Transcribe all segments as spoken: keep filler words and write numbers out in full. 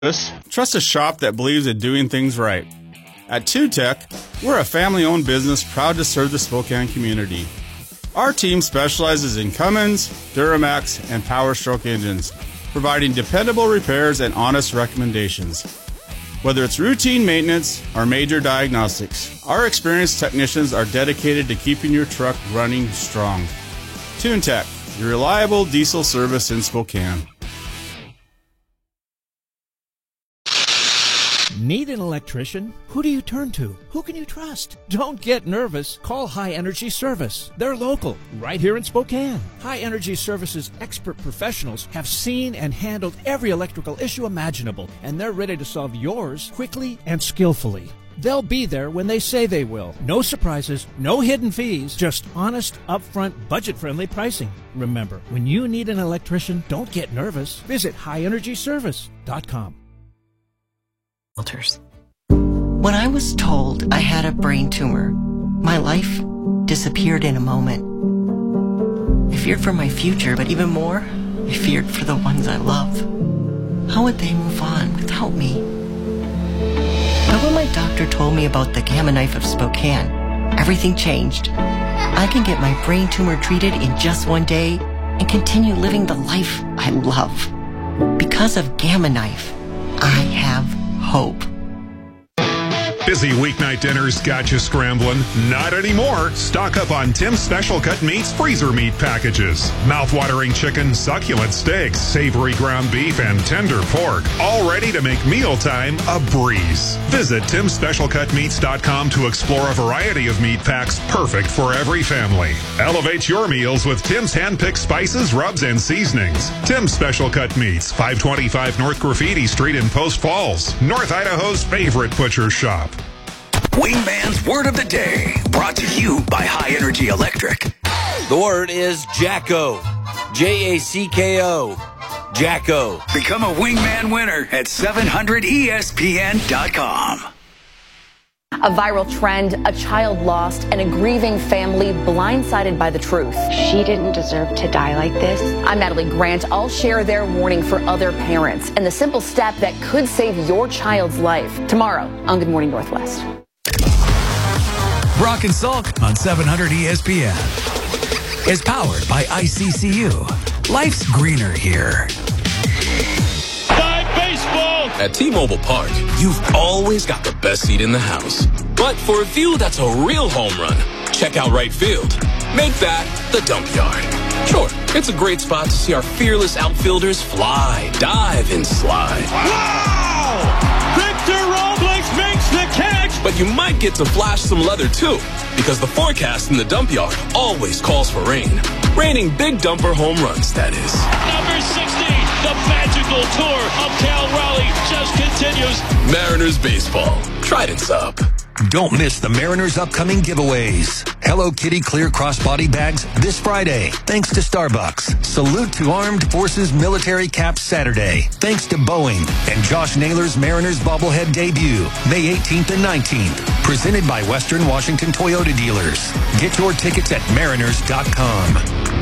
Trust a shop that believes in doing things right. At two Tech, we're a family-owned business proud to serve the Spokane community. Our team specializes in Cummins, Duramax, and Power Stroke engines, providing dependable repairs and honest recommendations. Whether it's routine maintenance or major diagnostics, our experienced technicians are dedicated to keeping your truck running strong. TuneTech, your reliable diesel service in Spokane. Need an electrician? Who do you turn to? Who can you trust? Don't get nervous. Call High Energy Service. They're local, right here in Spokane. High Energy Service's expert professionals have seen and handled every electrical issue imaginable, and they're ready to solve yours quickly and skillfully. They'll be there when they say they will. No surprises, no hidden fees, just honest, upfront, budget-friendly pricing. Remember, when you need an electrician, don't get nervous. Visit high energy service dot com. When I was told I had a brain tumor, my life disappeared in a moment. I feared for my future, but even more, I feared for the ones I love. How would they move on without me? But when my doctor told me about the Gamma Knife of Spokane, everything changed. I can get my brain tumor treated in just one day and continue living the life I love. Because of Gamma Knife, I have hope. Busy weeknight dinners got you scrambling? Not anymore. Stock up on Tim's Special Cut Meats freezer meat packages. Mouth-watering chicken, succulent steaks, savory ground beef, and tender pork. All ready to make mealtime a breeze. Visit tims special cut meats dot com to explore a variety of meat packs perfect for every family. Elevate your meals with Tim's hand-picked spices, rubs, and seasonings. Tim's Special Cut Meats, five twenty-five North Graffiti Street in Post Falls, North Idaho's favorite butcher shop. Wingman's Word of the Day, brought to you by High Energy Electric. The word is Jacko. J A C K O. Jacko. Become a Wingman winner at seven hundred E S P N dot com. A viral trend, a child lost, and a grieving family blindsided by the truth. She didn't deserve to die like this. I'm Natalie Grant. I'll share their warning for other parents and the simple step that could save your child's life. Tomorrow on Good Morning Northwest. Brock and Salk on seven hundred E S P N is powered by I C C U. Life's greener here. Live baseball! At T-Mobile Park, you've always got the best seat in the house. But for a view that's a real home run, check out right field. Make that the dump yard. Sure, it's a great spot to see our fearless outfielders fly, dive, and slide. Wow! Victor Robles makes the catch! But you might get to flash some leather too, because the forecast in the dump yard always calls for rain. Raining big dumper home runs, that is. Number sixty, the magical tour of Cal Raleigh just continues. Mariners baseball. Trident's up. Don't miss the Mariners' upcoming giveaways. Hello Kitty clear crossbody bags this Friday, thanks to Starbucks. Salute to Armed Forces Military Caps Saturday, thanks to Boeing. And Josh Naylor's Mariners bobblehead debut, May eighteenth and nineteenth. Presented by Western Washington Toyota Dealers. Get your tickets at mariners dot com.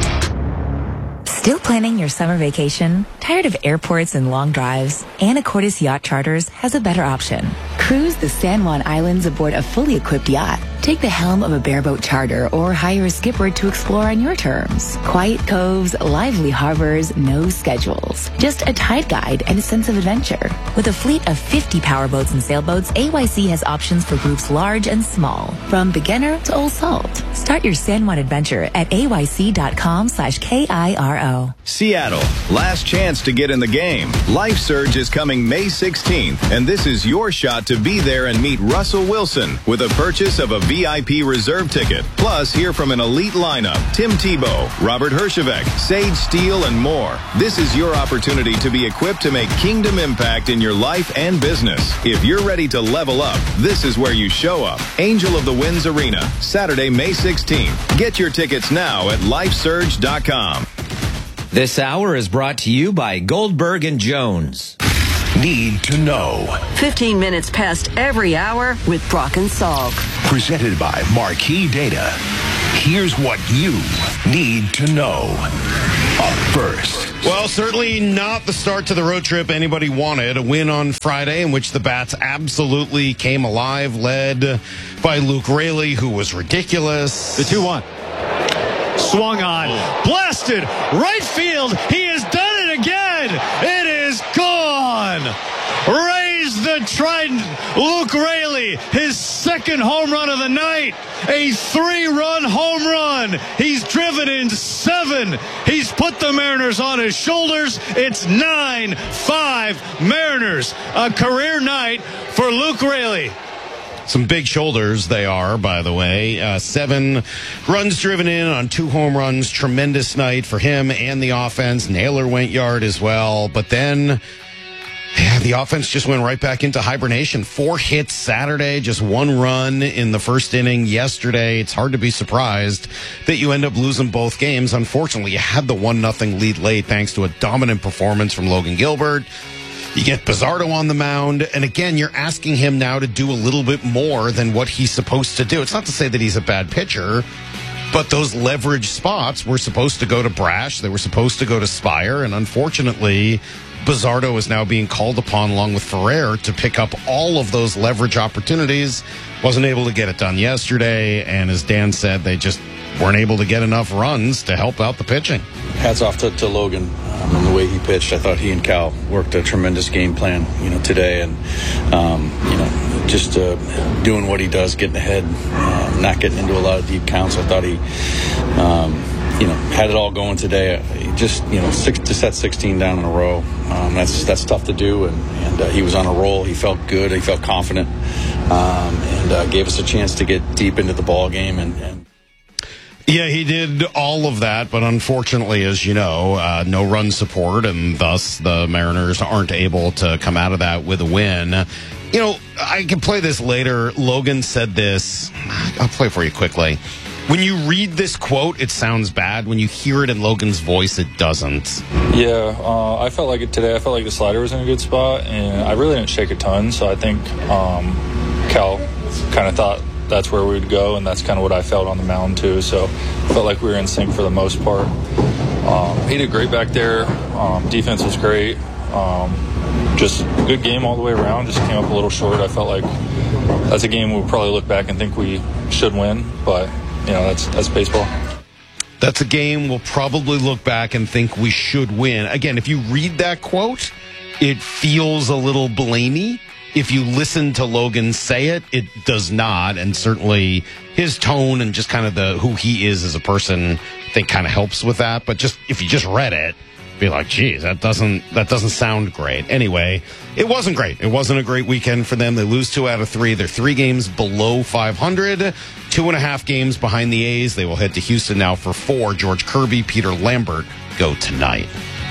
Still planning your summer vacation? Tired of airports and long drives? Anacortes Yacht Charters has a better option. Cruise the San Juan Islands aboard a fully equipped yacht. Take the helm of a bareboat charter or hire a skipper to explore on your terms. Quiet coves, lively harbors, no schedules. Just a tide guide and a sense of adventure. With a fleet of fifty powerboats and sailboats, A Y C has options for groups large and small, from beginner to old salt. Start your San Juan adventure at A Y C dot com slash K I R O. Seattle, last chance to get in the game. Life Surge is coming May sixteenth, and this is your shot to be there and meet Russell Wilson with a purchase of a V I P reserve ticket. Plus, hear from an elite lineup: Tim Tebow, Robert Herjavec, Sage Steele, and more. This is your opportunity to be equipped to make kingdom impact in your life and business. If you're ready to level up, this is where you show up. Angel of the Winds Arena, Saturday, May sixteenth. Get your tickets now at life surge dot com. This hour is brought to you by Goldberg and Jones. Need to know. fifteen minutes past every hour with Brock and Salk. Presented by Marquee Data. Here's what you need to know. Up first. Well, certainly not the start to the road trip anybody wanted. A win on Friday in which the Bats absolutely came alive, led by Luke Raley, who was ridiculous. The two one. Swung on. Blasted. Right field. He has done it again. It is gone. Raise the trident. Luke Raley, his second home run of the night. A three-run home run. He's driven in seven. He's put the Mariners on his shoulders. It's nine five Mariners. A career night for Luke Raley. Some big shoulders they are, by the way. Uh, seven runs driven in on two home runs. Tremendous night for him and the offense. Naylor went yard as well. But then, yeah, the offense just went right back into hibernation. Four hits Saturday, just one run in the first inning yesterday. It's hard to be surprised that you end up losing both games. Unfortunately, you had the one nothing lead late thanks to a dominant performance from Logan Gilbert. You get Bizzardo on the mound, and again, you're asking him now to do a little bit more than what he's supposed to do. It's not to say that he's a bad pitcher, but those leverage spots were supposed to go to Brash. They were supposed to go to Spire, and unfortunately, Bizzardo is now being called upon, along with Ferrer, to pick up all of those leverage opportunities. Wasn't able to get it done yesterday, and as Dan said, they just weren't able to get enough runs to help out the pitching. Hats off to, to Logan um, and the way he pitched. I thought he and Cal worked a tremendous game plan, you know, today, and um, you know, just uh, doing what he does, getting ahead, uh, not getting into a lot of deep counts. I thought he, um, you know, had it all going today. He just, you know, six to set sixteen down in a row. Um, that's that's tough to do, and, and uh, he was on a roll. He felt good. He felt confident, um, and uh, gave us a chance to get deep into the ball game. And, and Yeah, he did all of that, but unfortunately, as you know, uh, no run support, and thus the Mariners aren't able to come out of that with a win. You know, I can play this later. Logan said this. I'll play it for you quickly. When you read this quote, it sounds bad. When you hear it in Logan's voice, it doesn't. Yeah, uh, I felt like it today. I felt like the slider was in a good spot, and I really didn't shake a ton, so I think um, Cal kind of thought that's where we'd go, and that's kind of what I felt on the mound too. So I felt like we were in sync for the most part. Um, he did great back there. Um, defense was great. Um, just a good game all the way around. Just came up a little short. I felt like that's a game we'll probably look back and think we should win, but you know, that's that's baseball. That's a game we'll probably look back and think we should win. Again, if you read that quote, it feels a little blamey. If you listen to Logan say it, it does not, and certainly his tone and just kind of the who he is as a person, I think, kind of helps with that. But just if you just read it, be like, geez, that doesn't that doesn't sound great. Anyway, it wasn't great. It wasn't a great weekend for them. They lose two out of three. They're three games below five hundred, two and a half games behind the A's. They will head to Houston now for four. George Kirby, Peter Lambert go tonight.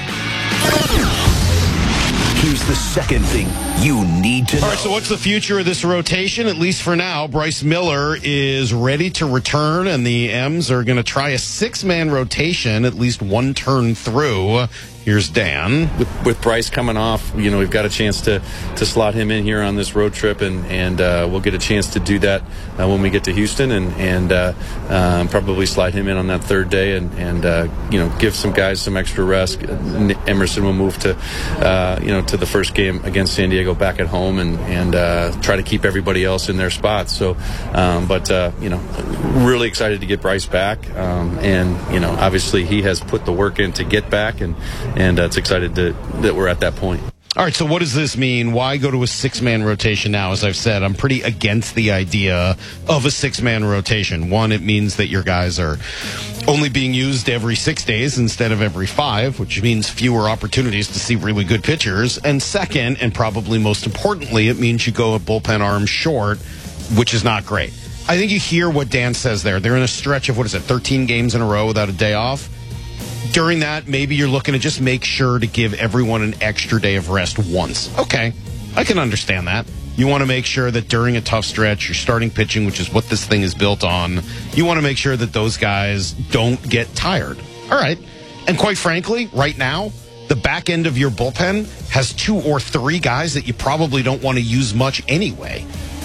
Here's the second thing you need to know. All right, so what's the future of this rotation? At least for now, Bryce Miller is ready to return, and the M's are going to try a six-man rotation, at least one turn through. Here's Dan. With, with Bryce coming off, you know, we've got a chance to, to slot him in here on this road trip, and, and uh, we'll get a chance to do that uh, when we get to Houston, and, and uh, um, probably slide him in on that third day, and, and uh, you know, give some guys some extra rest. Emerson will move to, uh, you know, to the first game against San Diego back at home, and, and uh, try to keep everybody else in their spots. So, um, but, uh, you know, really excited to get Bryce back, um, and, you know, obviously he has put the work in to get back, and And uh, it's excited to, that we're at that point. All right, so what does this mean? Why go to a six-man rotation now? As I've said, I'm pretty against the idea of a six-man rotation. One, it means that your guys are only being used every six days instead of every five, which means fewer opportunities to see really good pitchers. And second, and probably most importantly, it means you go a bullpen arm short, which is not great. I think you hear what Dan says there. They're in a stretch of, what is it, thirteen games in a row without a day off? During that, maybe you're looking to just make sure to give everyone an extra day of rest once. Okay, I can understand that. You want to make sure that during a tough stretch, you're starting pitching, which is what this thing is built on. You want to make sure that those guys don't get tired. All right. And quite frankly, right now, the back end of your bullpen has two or three guys that you probably don't want to use much anyway.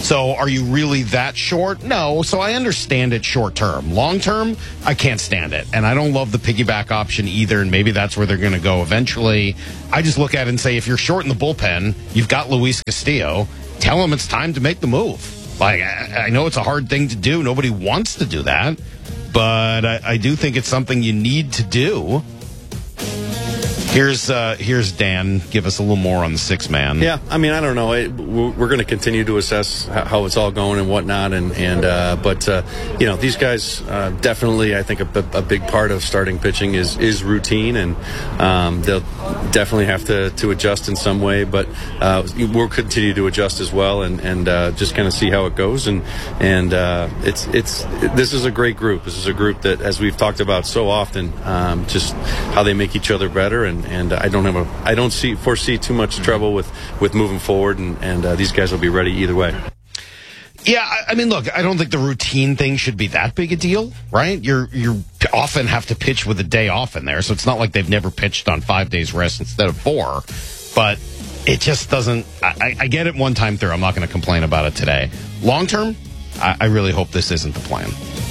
So are you really that short? No. So I understand it short term. Long term, I can't stand it. And I don't love the piggyback option either. And maybe that's where they're going to go eventually. I just look at it and say, if you're short in the bullpen, you've got Luis Castillo. Tell him it's time to make the move. Like, I, I know it's a hard thing to do. Nobody wants to do that. But I, I do think it's something you need to do. Here's uh, here's Dan. Give us a little more on the six man. Yeah, I mean, I don't know. It, we're we're going to continue to assess how it's all going and whatnot, and and uh, but uh, you know, these guys uh, definitely. I think a, a big part of starting pitching is is routine, and um, they'll definitely have to, to adjust in some way. But uh, we'll continue to adjust as well, and and uh, just kind of see how it goes. And and uh, it's it's this is a great group. This is a group that, as we've talked about so often, um, just how they make each other better. And And I don't have a, I don't see foresee too much trouble with, with moving forward, and, and uh, these guys will be ready either way. Yeah, I mean, look, I don't think the routine thing should be that big a deal, right? You're you often have to pitch with a day off in there, so it's not like they've never pitched on five days rest instead of four. But it just doesn't. I, I get it one time through. I'm not going to complain about it today. Long term, I, I really hope this isn't the plan.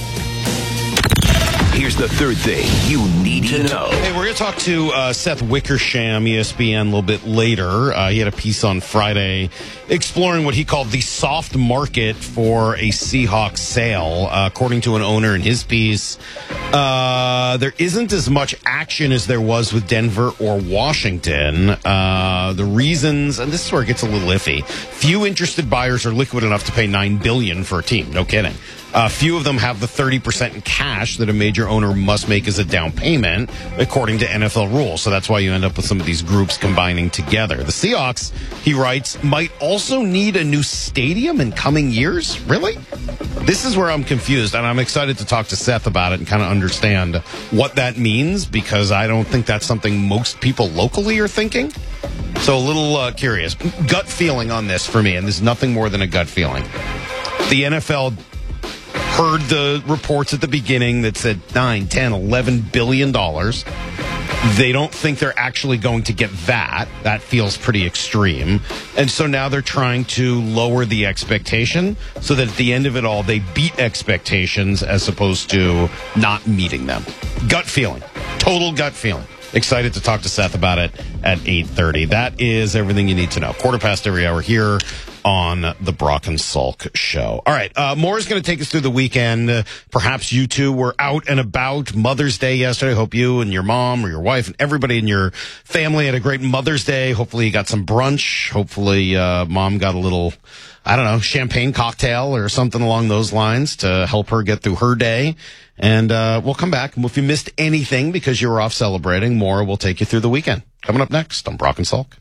Here's the third thing you need to know. Hey, we're going to talk to uh, Seth Wickersham, E S P N, a little bit later. Uh, he had a piece on Friday exploring what he called the soft market for a Seahawks sale. Uh, according to an owner in his piece, uh, there isn't as much action as there was with Denver or Washington. Uh, the reasons, and this is where it gets a little iffy, few interested buyers are liquid enough to pay nine billion dollars for a team. No kidding. Uh, few of them have the thirty percent in cash that a major owner must make as a down payment, according to N F L rules. So that's why you end up with some of these groups combining together. The Seahawks, he writes, might also need a new stadium in coming years. Really? This is where I'm confused, and I'm excited to talk to Seth about it and kind of understand what that means, because I don't think that's something most people locally are thinking. So a little uh, curious. Gut feeling on this for me, and there's nothing more than a gut feeling. The N F L heard the reports at the beginning that said nine, ten, eleven billion dollars. They don't think they're actually going to get that. That feels pretty extreme. And so now they're trying to lower the expectation so that at the end of it all, they beat expectations as opposed to not meeting them. Gut feeling. Total gut feeling. Excited to talk to Seth about it at eight thirty. That is everything you need to know. Quarter past every hour here on the Brock and Salk show. All right, uh, more is going to take us through the weekend. Uh, perhaps you two were out and about. Mother's Day yesterday. Hope you and your mom or your wife and everybody in your family had a great Mother's Day. Hopefully you got some brunch. Hopefully uh, mom got a little, I don't know, champagne cocktail or something along those lines to help her get through her day. And uh, we'll come back. And if you missed anything because you were off celebrating, more will take you through the weekend. Coming up next on Brock and Salk.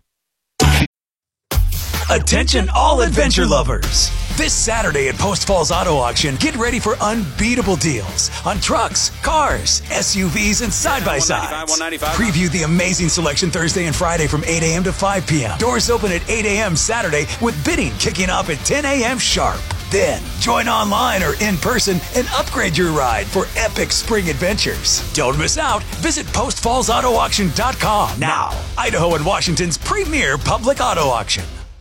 Attention all adventure lovers. This Saturday at Post Falls Auto Auction, get ready for unbeatable deals on trucks, cars, S U Vs, and side-by-sides. Preview the amazing selection Thursday and Friday from eight a.m. to five p.m. Doors open at eight a.m. Saturday with bidding kicking off at ten a.m. sharp. Then, join online or in person and upgrade your ride for epic spring adventures. Don't miss out. Visit post falls auto auction dot com now. Idaho and Washington's premier public auto auction.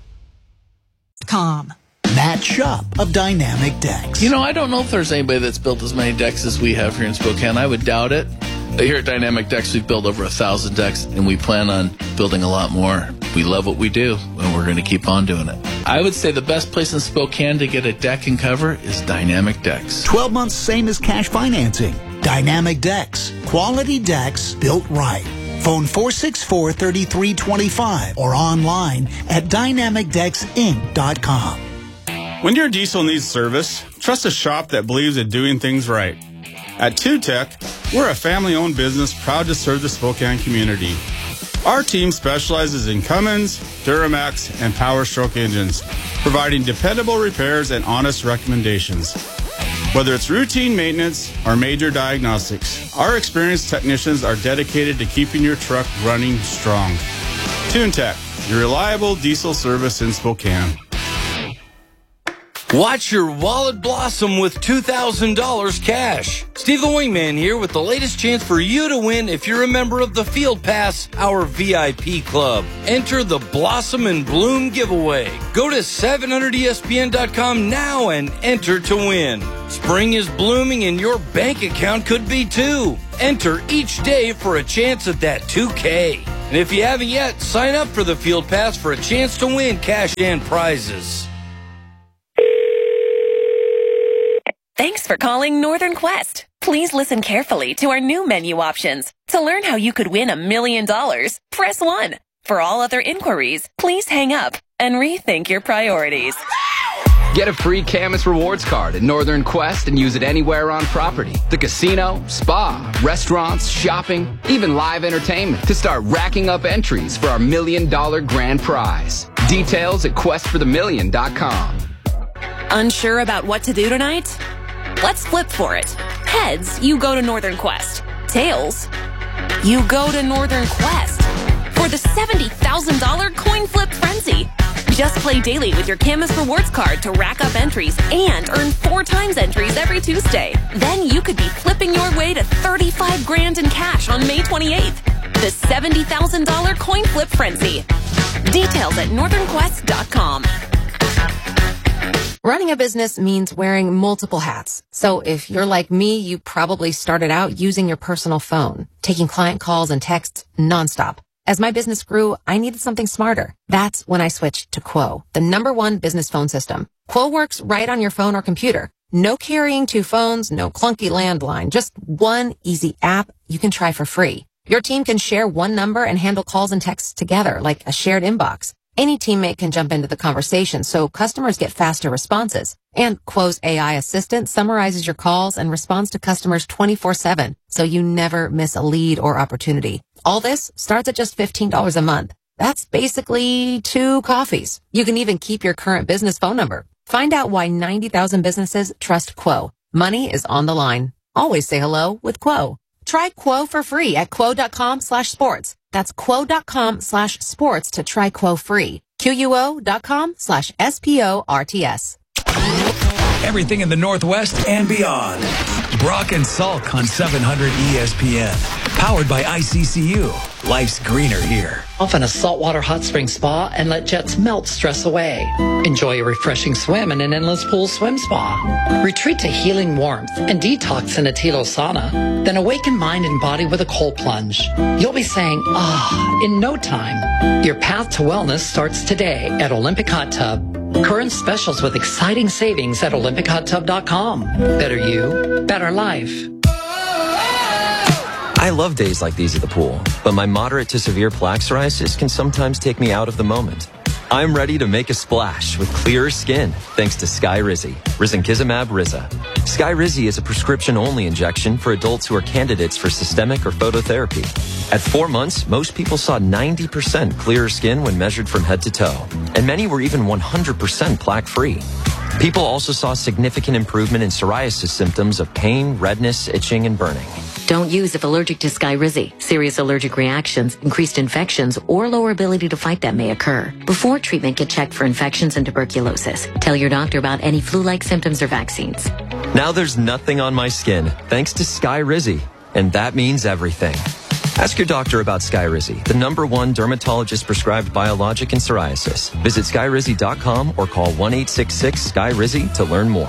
Com. Matt Shupp of Dynamic Decks. You know, I don't know if there's anybody that's built as many decks as we have here in Spokane. I would doubt it. Here at Dynamic Decks, we've built over a thousand decks, and we plan on building a lot more. We love what we do, and we're going to keep on doing it. I would say the best place in Spokane to get a deck and cover is Dynamic Decks. twelve months, same as cash financing. Dynamic Decks. Quality decks built right. Phone four six four, three three two five or online at dynamic decks inc dot com. When your diesel needs service, trust a shop that believes in doing things right. At two tech, we're a family-owned business proud to serve the Spokane community. Our team specializes in Cummins, Duramax, and Power Stroke engines, providing dependable repairs and honest recommendations. Whether it's routine maintenance or major diagnostics, our experienced technicians are dedicated to keeping your truck running strong. TuneTech, your reliable diesel service in Spokane. Watch your wallet blossom with two thousand dollars cash. Steve the Wingman here with the latest chance for you to win if you're a member of the Field Pass, our V I P club. Enter the Blossom and Bloom giveaway. Go to seven hundred E S P N dot com now and enter to win. Spring is blooming and your bank account could be too. Enter each day for a chance at that two K. And if you haven't yet, sign up for the Field Pass for a chance to win cash and prizes. Thanks for calling Northern Quest. Please listen carefully to our new menu options. To learn how you could win a million dollars, press one. For all other inquiries, please hang up and rethink your priorities. Get a free Camas Rewards card at Northern Quest and use it anywhere on property. The casino, spa, restaurants, shopping, even live entertainment to start racking up entries for our million dollar grand prize. Details at quest for the million dot com. Unsure about what to do tonight? Let's flip for it. Heads, you go to Northern Quest. Tails, you go to Northern Quest. For the seventy thousand dollars coin flip frenzy. Just play daily with your Camas Rewards card to rack up entries and earn four times entries every Tuesday. Then you could be flipping your way to thirty-five grand in cash on May twenty-eighth. The seventy thousand dollars coin flip frenzy. Details at northern quest dot com. Running a business means wearing multiple hats. So if you're like me, you probably started out using your personal phone, taking client calls and texts nonstop. As my business grew, I needed something smarter. That's when I switched to Quo, the number one business phone system. Quo works right on your phone or computer. No carrying two phones, no clunky landline, just one easy app you can try for free. Your team can share one number and handle calls and texts together like a shared inbox. Any teammate can jump into the conversation, so customers get faster responses. And Quo's A I assistant summarizes your calls and responds to customers twenty-four seven, so you never miss a lead or opportunity. All this starts at just fifteen dollars a month. That's basically two coffees. You can even keep your current business phone number. Find out why ninety thousand businesses trust Quo. Money is on the line. Always say hello with Quo. Try Quo for free at quo.com slash sports. That's quo.com slash sports to try Quo free. Q-U-O.com slash S-P-O-R-T-S. Everything in the Northwest and beyond. Brock and Salk on seven hundred E S P N. Powered by I C C U. Life's greener here. Off in a saltwater hot spring spa and let jets melt stress away. Enjoy a refreshing swim in an endless pool swim spa. Retreat to healing warmth and detox in a Tilo sauna. Then awaken mind and body with a cold plunge. You'll be saying, ah, in no time. Your path to wellness starts today at Olympic Hot Tub. Current specials with exciting savings at olympic hot tub dot com. Better you, better life. I love days like these at the pool, but my moderate to severe plaque psoriasis can sometimes take me out of the moment. I'm ready to make a splash with clearer skin thanks to Skyrizi, risankizumab Riza. Skyrizi is a prescription-only injection for adults who are candidates for systemic or phototherapy. At four months, most people saw ninety percent clearer skin when measured from head to toe, and many were even one hundred percent plaque-free. People also saw significant improvement in psoriasis symptoms of pain, redness, itching, and burning. Don't use if allergic to Skyrizi. Serious allergic reactions, increased infections, or lower ability to fight them may occur. Before treatment, get checked for infections and tuberculosis. Tell your doctor about any flu-like symptoms or vaccines. Now there's nothing on my skin thanks to Skyrizi, and that means everything. Ask your doctor about Skyrizi, the number one dermatologist-prescribed biologic in psoriasis. Visit skyrizi dot com or call one eight six six Sky Rizi to learn more.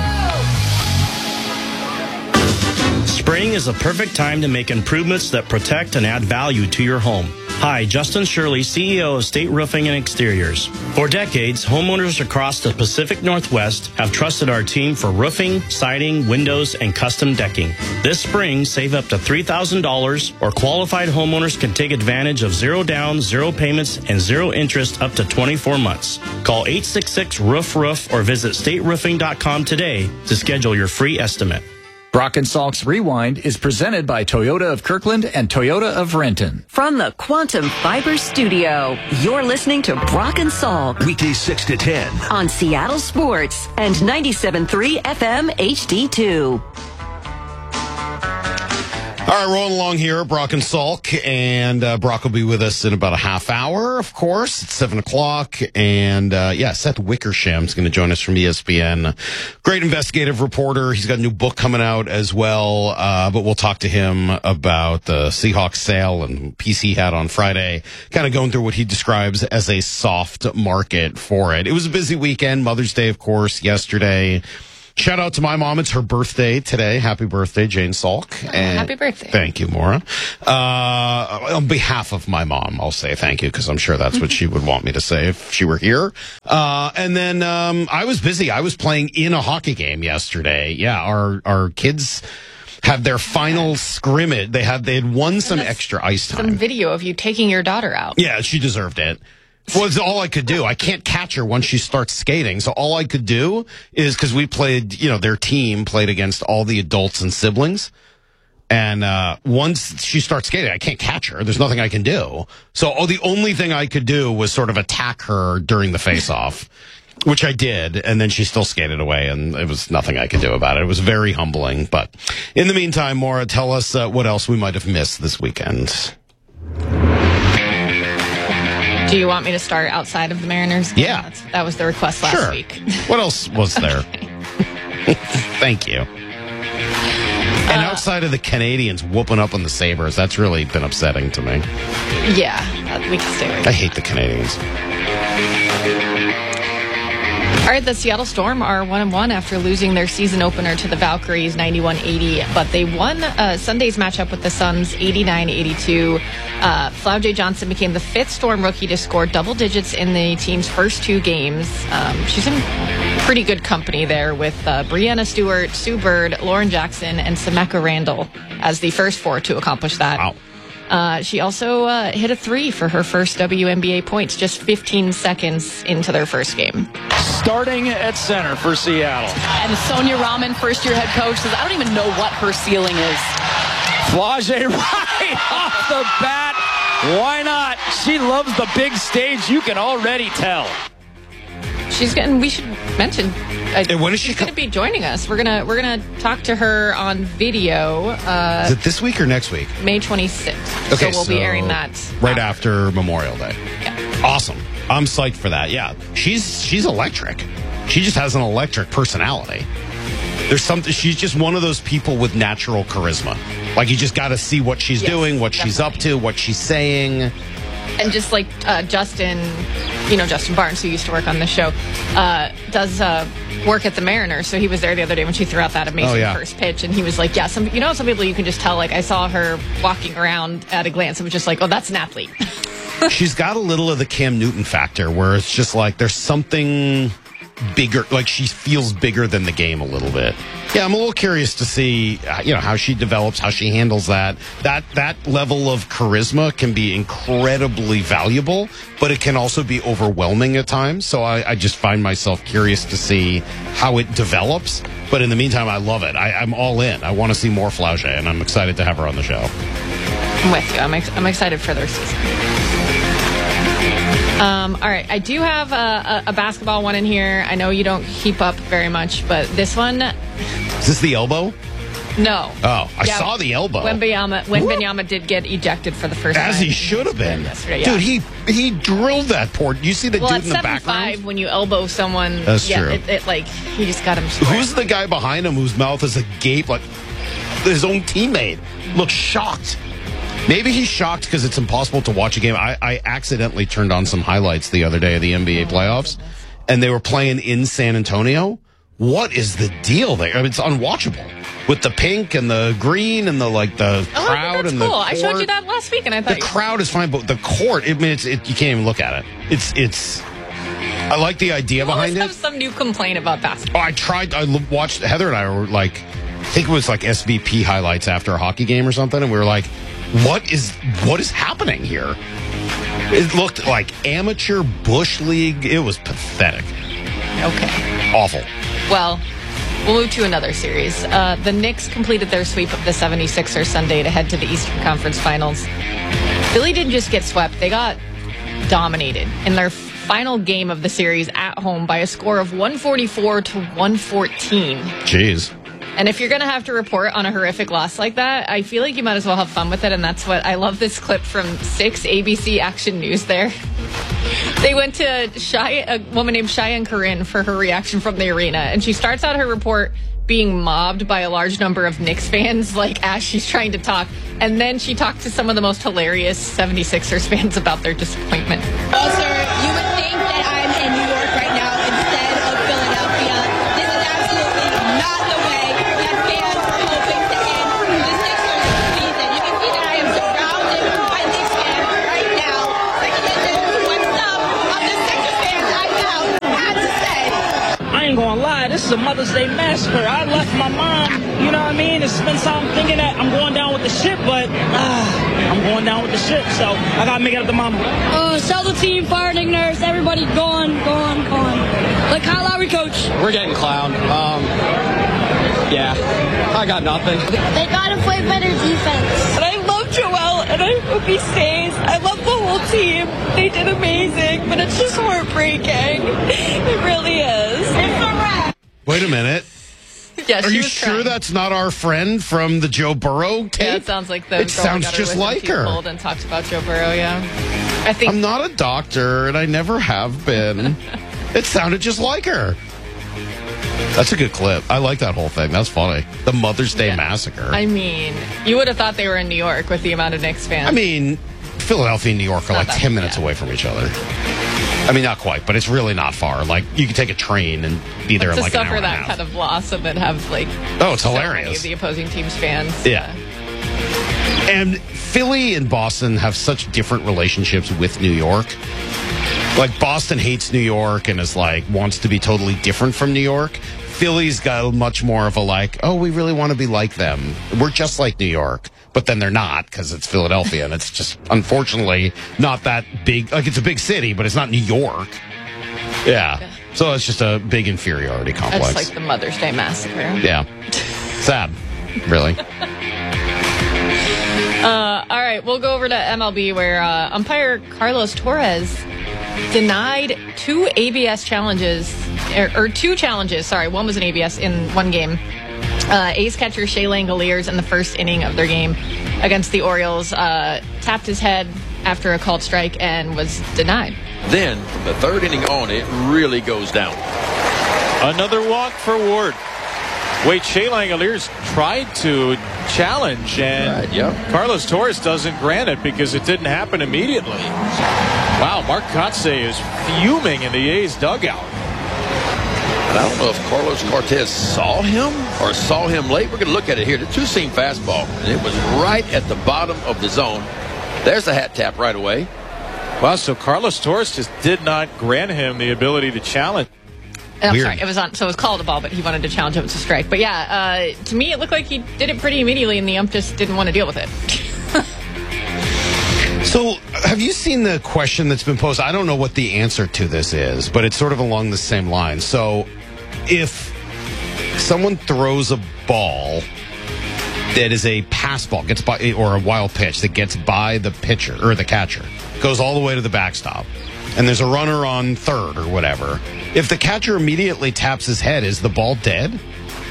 Spring is a perfect time to make improvements that protect and add value to your home. Hi, Justin Shirley, C E O of State Roofing and Exteriors. For decades, homeowners across the Pacific Northwest have trusted our team for roofing, siding, windows, and custom decking. This spring, save up to three thousand dollars, or qualified homeowners can take advantage of zero down, zero payments, and zero interest up to twenty-four months. Call eight six six roof roof or visit state roofing dot com today to schedule your free estimate. Brock and Salk's Rewind is presented by Toyota of Kirkland and Toyota of Renton. From the Quantum Fiber Studio, you're listening to Brock and Salk. Weekdays six to ten. On Seattle Sports and ninety-seven point three F M H D two. All right, rolling along here, Brock and Salk, and uh, Brock will be with us in about a half hour, of course. It's seven o'clock, and uh, yeah, Seth Wickersham's going to join us from E S P N. Great investigative reporter. He's got a new book coming out as well, uh, but we'll talk to him about the Seahawks sale and piece he had on Friday, kind of going through what he describes as a soft market for it. It was a busy weekend, Mother's Day, of course, yesterday. Shout out to my mom. It's her birthday today. Happy birthday, Jane Salk. Oh, and happy birthday. Thank you, Maura. Uh, on behalf of my mom, I'll say thank you because I'm sure that's what she would want me to say if she were here. Uh, and then um, I was busy. I was playing in a hockey game yesterday. Yeah, our our kids had their final scrimmage. They had they had won some extra ice time. Some video of you taking your daughter out. Yeah, she deserved it. Well, it's all I could do. I can't catch her once she starts skating. So all I could do is, because we played, you know, their team played against all the adults and siblings. And uh once she starts skating, I can't catch her. There's nothing I can do. So oh, the only thing I could do was sort of attack her during the face-off, which I did. And then she still skated away, and it was nothing I could do about it. It was very humbling. But in the meantime, Maura, tell us uh, what else we might have missed this weekend. Do you want me to start outside of the Mariners game? Yeah. That's, that was the request last sure. week. What else was there? Thank you. And uh, outside of the Canadians whooping up on the Sabres, that's really been upsetting to me. Yeah, we can stay right I hate the Canadians. All right, the Seattle Storm are one and one after losing their season opener to the Valkyries ninety-one eighty, but they won uh, Sunday's matchup with the Suns eighty-nine eighty-two. Uh, Flau J. Johnson became the fifth Storm rookie to score double digits in the team's first two games. Um, she's in pretty good company there with uh, Brianna Stewart, Sue Bird, Lauren Jackson, and Sameka Randall as the first four to accomplish that. Wow. Uh, she also uh, hit a three for her first W N B A points just fifteen seconds into their first game. Starting at center for Seattle. And Sonia Rahman, first-year head coach, says, I don't even know what her ceiling is. Flage right off the bat. Why not? She loves the big stage. You can already tell. She's getting. We should mention. Uh, and when is she going to be joining us? We're gonna we're gonna talk to her on video. Uh, is it this week or next week? May twenty-sixth. Okay, so we'll so be airing that right after. after Memorial Day. Yeah. Awesome. I'm psyched for that. Yeah, she's she's electric. She just has an electric personality. There's something. She's just one of those people with natural charisma. Like you just got to see what she's yes, doing, what definitely. she's up to, what she's saying. And just like uh, Justin, you know, Justin Barnes, who used to work on this show, uh, does uh, work at the Mariners. So he was there the other day when she threw out that amazing oh, yeah. first pitch. And he was like, yeah, some, you know, some people you can just tell, like, I saw her walking around at a glance. It was just like, oh, that's an athlete. She's got a little of the Cam Newton factor where it's just like there's something bigger, like she feels bigger than the game a little bit. Yeah, I'm a little curious to see, you know, how she develops, how she handles that. That that level of charisma can be incredibly valuable, but it can also be overwhelming at times. So I, I just find myself curious to see how it develops. But in the meantime, I love it. I, I'm all in. I want to see more Flauge, and I'm excited to have her on the show. I'm with you. I'm, ex- I'm excited for their season. Um, all right, I do have a, a, a basketball one in here. I know you don't keep up very much, but this one... Is this the elbow? No. Oh, I yeah, saw the elbow. When Wembanyama, when Wembanyama did get ejected for the first As time. he should have been. Yesterday, yeah. Dude, he he drilled that poor... You see the well, dude in the at background? seven five, when you elbow someone... That's yeah, true. It, it, like, he just got him square. Who's the guy behind him whose mouth is agape like his own teammate? Looks shocked. Maybe he's shocked because it's impossible to watch a game. I, I accidentally turned on some highlights the other day of the N B A playoffs, and they were playing in San Antonio. What is the deal there? I mean, it's unwatchable with the pink and the green and the like the oh, crowd that's and cool. the I showed you that last week, and I thought the crowd is fine, but the court. I mean, it's it, you can't even look at it. It's it's. I like the idea you behind it. Have some new complaint about basketball. Oh, I tried. I watched Heather and I were like, I think it was like S V P highlights after a hockey game or something, and we were like, what is what is happening here? It looked like amateur bush league. It was pathetic. Okay. Awful. Well, we'll move to another series. Uh, the Knicks completed their sweep of the seventy-sixers Sunday to head to the Eastern Conference Finals. Philly didn't just get swept. They got dominated in their final game of the series at home by a score of one forty-four to one fourteen. Jeez. And if you're going to have to report on a horrific loss like that, I feel like you might as well have fun with it. And that's what I love this clip from six A B C Action News there. They went to Shy, a woman named Cheyenne Corinne for her reaction from the arena. And she starts out her report being mobbed by a large number of Knicks fans, like as she's trying to talk. And then she talked to some of the most hilarious seventy-sixers fans about their disappointment. Oh, sir, you would think that I'm in New York right now instead of Philadelphia. This is absolutely not the way that fans are hoping to end the Sixers season. You can see that I am surrounded by Knicks fans right now. Take a listen to what some of the Sixers fans I know had to say. I ain't gonna lie, this is a Mother's Day massacre. I left my mom, you know what I mean? It's been something thinking that I'm going down with the ship, but uh, I'm going down with the ship, so I gotta make it up to mama. Uh, sell the team, fire Nick Nurse, everybody gone, gone, gone. Like Kyle Lowry, coach. We're getting clowned. Um, yeah, I got nothing. They gotta play better defense. And I love Joel, and I hope he stays. I love the whole team. They did amazing, but it's just heartbreaking. It really is. It's a wrap. Wait a minute. Yeah, Are you sure crying. that's not our friend from the Joe Burrow tape? Yeah, it sounds like the It sounds just like her. And talked about Joe Burrow. Yeah, I think I'm not a doctor, and I never have been. It sounded just like her. That's a good clip. I like that whole thing. That's funny. The Mother's Day Yeah. massacre. I mean, you would have thought they were in New York with the amount of Knicks fans. I mean, Philadelphia and New York are Not like that- ten minutes yeah. away from each other. I mean, not quite, but it's really not far. Like, you can take a train and be there in to like an hour suffer and a that half. kind of loss and then have like Oh, it's so many hilarious. of the opposing team's fans. Yeah. And Philly and Boston have such different relationships with New York. Like, Boston hates New York and is like, wants to be totally different from New York. Philly's got much more of a like, oh, we really want to be like them. We're just like New York. But then they're not because it's Philadelphia and it's just, unfortunately, not that big. Like, it's a big city, but it's not New York. Yeah. So it's just a big inferiority complex. That's like the Mother's Day massacre. Yeah. Sad. Really. Uh, all right, we'll go over to M L B where uh, umpire Carlos Torres denied two A B S challenges, or, or two challenges, sorry, one was an A B S in one game. Uh, A's catcher Shea Langoliers in the first inning of their game against the Orioles uh, tapped his head after a called strike and was denied. Then, from the third inning on, it really goes down. Another walk for Ward. Wait, Shea Langoliers tried to challenge, and right, yep. Carlos Torres doesn't grant it because it didn't happen immediately. Wow, Mark Kotsay is fuming in the A's dugout. And I don't know if Carlos Cortez saw him or saw him late. We're going to look at it here. The two-seam fastball, and it was right at the bottom of the zone. There's the hat tap right away. Wow, so Carlos Torres just did not grant him the ability to challenge. I'm Weird. sorry, it was on, so it was called a ball, but he wanted to challenge him to strike. But yeah, uh, to me, it looked like he did it pretty immediately, and the ump just didn't want to deal with it. So, have you seen the question that's been posed? I don't know what the answer to this is, but it's sort of along the same line. So, if someone throws a ball that is a pass ball, gets by, or a wild pitch that gets by the pitcher or the catcher, goes all the way to the backstop, and there's a runner on third or whatever, if the catcher immediately taps his head, is the ball dead?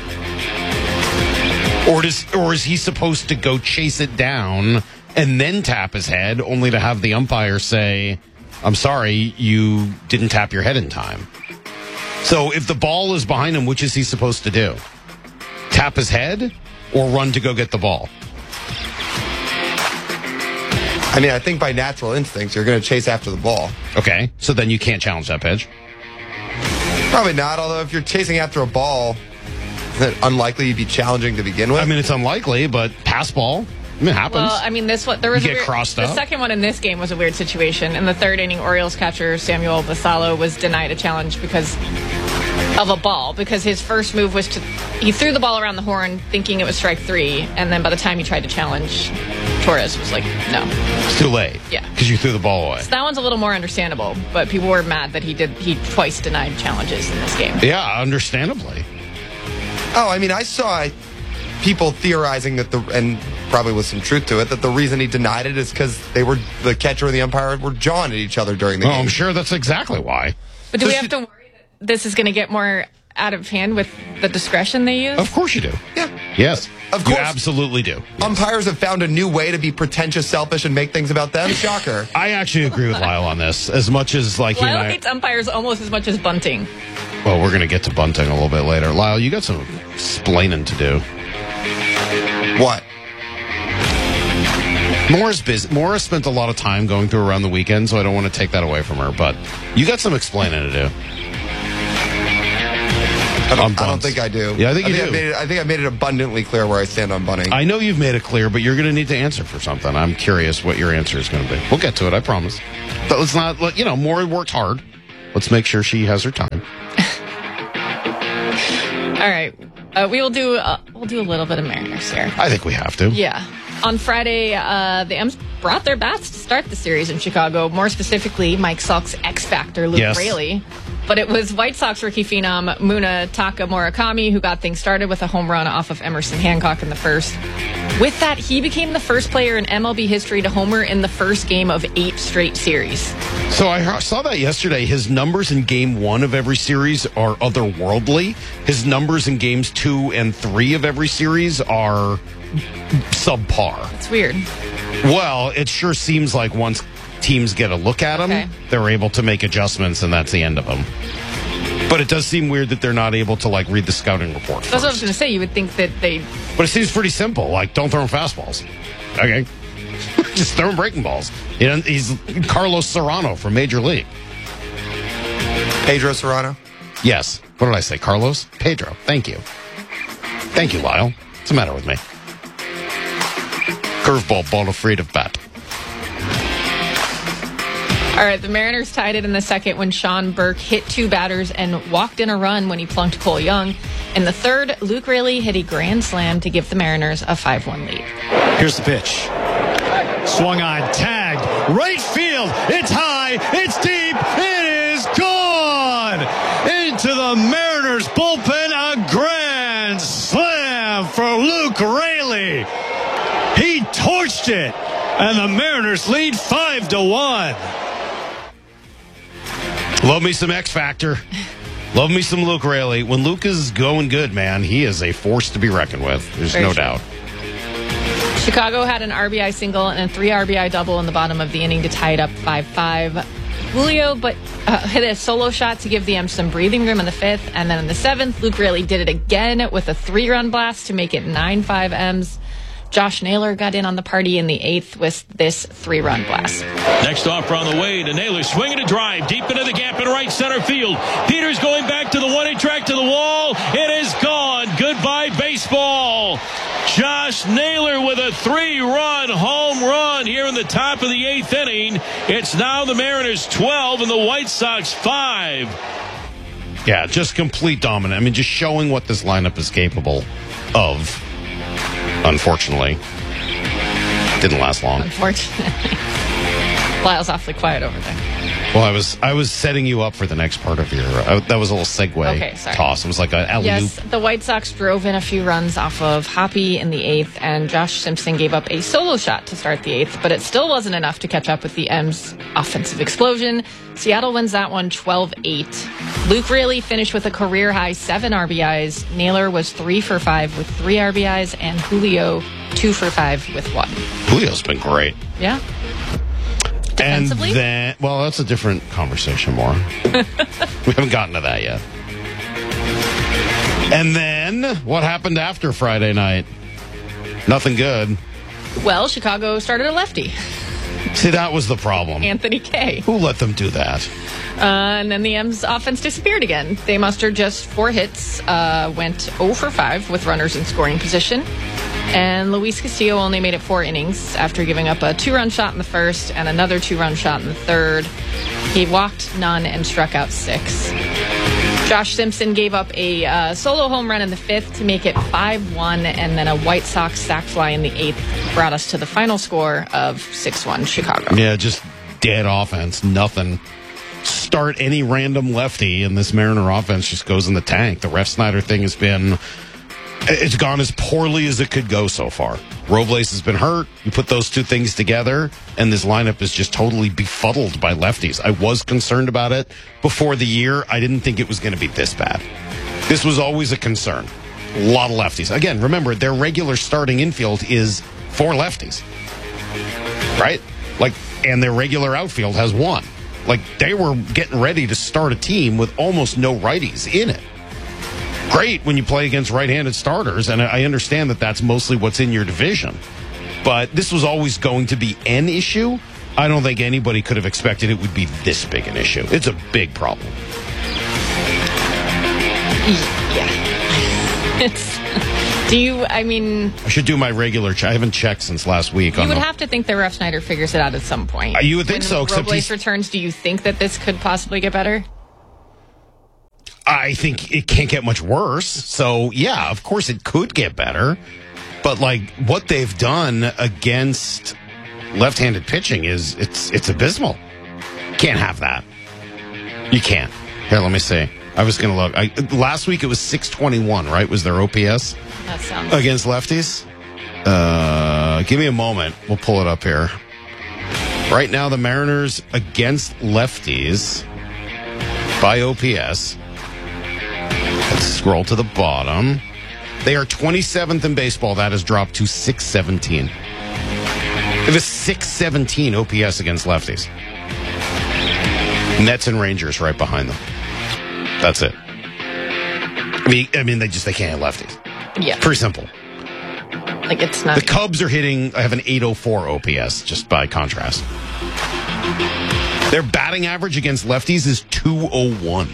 Or does, or is he supposed to go chase it down and then tap his head, only to have the umpire say, I'm sorry, you didn't tap your head in time? So if the ball is behind him, which is he supposed to do? Tap his head or run to go get the ball? I mean, I think by natural instincts, you're going to chase after the ball. Okay, so then you can't challenge that pitch? Probably not, although if you're chasing after a ball, isn't it unlikely you'd be challenging to begin with? I mean, it's unlikely, but pass ball, I mean, it happens. Well, I mean, this one there was You a get weird, crossed the up. second one in this game was a weird situation. In the third inning, Orioles catcher Samuel Vassallo was denied a challenge because of a ball, because his first move was to he threw the ball around the horn thinking it was strike three, and then by the time he tried to challenge, Torres was like, no. It's too late. Yeah. Because you threw the ball away. So that one's a little more understandable, but people were mad that he did he twice denied challenges in this game. Yeah, understandably. Oh, I mean, I saw people theorizing that the, and probably with some truth to it, that the reason he denied it is because they were, the catcher and the umpire were jawing at each other during the Oh, game. I'm sure that's exactly why. But do we have to worry that this is going to get more out of hand with the discretion they use? Of course you do. Yeah. Yes. Of course. You absolutely do. Umpires have found a new way to be pretentious, selfish, and make things about them. Shocker. I actually agree with Lyle on this. As much as like he Lyle and I, hates umpires almost as much as bunting. well, we're going to get to bunting a little bit later. Lyle, you got some explaining to do. What? Maura's busy. Maura spent a lot of time going through around the weekend, so I don't want to take that away from her. But you got some explaining to do. I don't, I don't think I do. Yeah, I think you I think do. I, made it, I think I made it abundantly clear where I stand on bunting. I know you've made it clear, but you're going to need to answer for something. I'm curious what your answer is going to be. We'll get to it, I promise. But let's not, let- you know, Maura worked hard. Let's make sure she has her time. All right. Uh, we will do uh, we'll do a little bit of Mariners here. I think we have to. Yeah. On Friday, uh, the M's brought their bats to start the series in Chicago. More specifically, Mike Salk's X Factor, Luke Yes. Raley. But it was White Sox rookie phenom Munetaka Murakami who got things started with a home run off of Emerson Hancock in the first. With that, he became the first player in M L B history to homer in the first game of eight straight series. So I saw that yesterday. His numbers in game one of every series are otherworldly. His numbers in games two and three of every series are subpar. It's weird. Well, it sure seems like once teams get a look at him, Okay. they're able to make adjustments, and that's the end of them. But it does seem weird that they're not able to like read the scouting report That's what I was first. going to say. You would think that they... But it seems pretty simple. Like, don't throw him fastballs. Okay. Just throw him breaking balls. You know, he's Carlos Serrano from Major League. Pedro Serrano? Yes. What did I say? Carlos? Pedro. Thank you. Thank you, Lyle. What's the matter with me? Curveball, ball afraid of bat. All right, the Mariners tied it in the second when Sean Burke hit two batters and walked in a run when he plunked Cole Young. In the third, Luke Raley hit a grand slam to give the Mariners a five one lead. Here's the pitch. Swung on, tagged, right field. It's high, it's deep, it is gone! Into the Mariners bullpen, a grand slam for Luke Raley. He torched it, and the Mariners lead five to one. Love me some X Factor. Love me some Luke Raley. When Luke is going good, man, he is a force to be reckoned with. There's Very no true. doubt. Chicago had an R B I single and a three R B I double in the bottom of the inning to tie it up five five. Julio but uh, hit a solo shot to give the M's some breathing room in the fifth, and then in the seventh, Luke Raley did it again with a three-run blast to make it nine five M's. Josh Naylor got in on the party in the eighth with this three-run blast. Next offer on the way to Naylor, swinging a drive deep into the gap in right center field. Peters going back to the one-inch track to the wall. It is gone. Goodbye, baseball. Josh Naylor with a three-run home run here in the top of the eighth inning. It's now the Mariners twelve and the White Sox five. Yeah, just complete dominant. I mean, just showing what this lineup is capable of. Unfortunately, didn't last long. Unfortunately. Lyle's awfully quiet over there. Well, I was I was setting you up for the next part of your. Uh, that was a little segue Okay, sorry. toss. It was like a alley-oop. Yes, the White Sox drove in a few runs off of Hoppy in the eighth, and Josh Simpson gave up a solo shot to start the eighth, but it still wasn't enough to catch up with the M's offensive explosion. Seattle wins that one twelve eight. Luke Raley finished with a career-high seven R B Is. Naylor was three for five with three R B Is, and Julio two for five with one. Julio's been great. Yeah. And Defensively? then, well, that's a different conversation, more. We haven't gotten to that yet. And then, what happened after Friday night? Nothing good. Well, Chicago started a lefty, See, that was the problem. Anthony Kay. Who let them do that? Uh, and then the M's offense disappeared again. They mustered just four hits, uh, went zero for five with runners in scoring position. And Luis Castillo only made it four innings after giving up a two-run shot in the first and another two-run shot in the third. He walked none and struck out six. Josh Simpson gave up a uh, solo home run in the fifth to make it five one, and then a White Sox sac fly in the eighth brought us to the final score of six one Chicago. Yeah, just dead offense. Nothing. Start any random lefty, and this Mariner offense just goes in the tank. The Ref Snyder thing has been... It's gone as poorly as it could go so far. Robles has been hurt. You put those two things together, and this lineup is just totally befuddled by lefties. I was concerned about it before the year. I didn't think it was going to be this bad. This was always a concern. A lot of lefties. Again, remember, their regular starting infield is four lefties. Right? Like, and their regular outfield has one. Like, they were getting ready to start a team with almost no righties in it. Great when you play against right-handed starters, and I understand that that's mostly what's in your division. But this was always going to be an issue. I don't think anybody could have expected it would be this big an issue. It's a big problem. Yeah. It's, do you, I mean... I should do my regular check. I haven't checked since last week. You on would the, have to think that Ref Snyder figures it out at some point. Uh, you would think when so, except Robles he's... returns, do you think that this could possibly get better? I think it can't get much worse. So, yeah, of course it could get better. But, like, what they've done against left-handed pitching is, it's it's abysmal. Can't have that. You can't. Here, let me see. I was going to look. I, last week it was six twenty-one, right? Was their O P S? That sounds... Against lefties? Uh, give me a moment. We'll pull it up here. Right now, the Mariners against lefties by O P S. Let's scroll to the bottom. They are twenty-seventh in baseball. That has dropped to six seventeen. It was six seventeen O P S against lefties. Mets and Rangers right behind them. That's it. I mean, I mean, they just they can't hit lefties. Yeah, pretty simple. Like it's not. The Cubs are hitting. I have an eight oh four O P S. Just by contrast, their batting average against lefties is two oh one.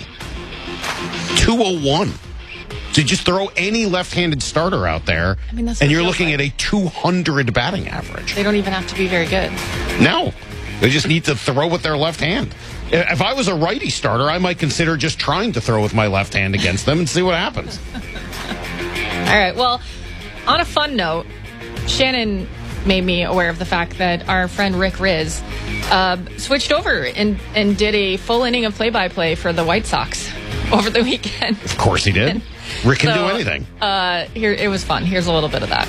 two oh one. So you just throw any left-handed starter out there, I mean, that's and what you're it looking feels at a two hundred batting average. They don't even have to be very good. No. They just need to throw with their left hand. If I was a righty starter, I might consider just trying to throw with my left hand against them and see what happens. All right. Well, on a fun note, Shannon made me aware of the fact that our friend Rick Riz uh, switched over and, and did a full inning of play-by-play for the White Sox over the weekend. Of course he did. Rick can So, do anything. Uh, here, it was fun. Here's a little bit of that.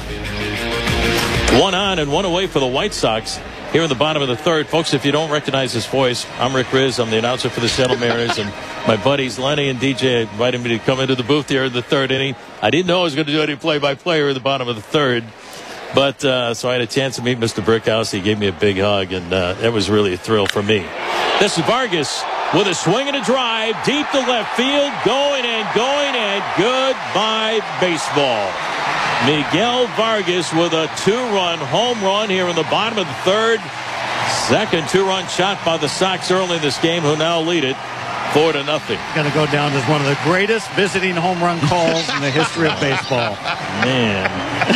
One on and one away for the White Sox here in the bottom of the third. Folks, if you don't recognize his voice, I'm Rick Riz. I'm the announcer for the Seattle Mariners, and my buddies Lenny and D J invited me to come into the booth here in the third inning. I didn't know I was going to do any play-by-play here in the bottom of the third, but uh, so I had a chance to meet Mister Brickhouse. He gave me a big hug, and uh, that was really a thrill for me. This is Vargas with a swing and a drive deep to left field, going and going, and goodbye baseball. Miguel Vargas with a two-run home run here in the bottom of the third. Second two-run shot by the Sox early in this game, who now lead it four to nothing. Going to go down as one of the greatest visiting home run calls in the history of baseball. Man.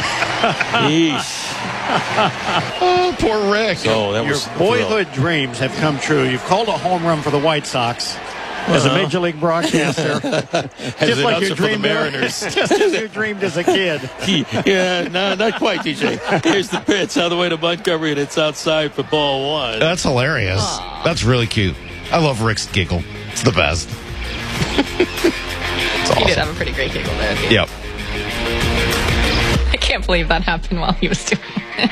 Yeesh. Oh, poor Rick. So that Your was boyhood dreams have come true. You've called a home run for the White Sox as a Uh-huh. major league broadcaster, just like you announcer for the dreamed, Mariners. just as you dreamed as a kid. Yeah, no, not quite, D J. Here's the pitch all the way to Montgomery, and it's outside for ball one. That's hilarious. Aww. That's really cute. I love Rick's giggle. It's the best. It's awesome. He did have a pretty great giggle there. Too. Yep. I can't believe that happened while he was doing it.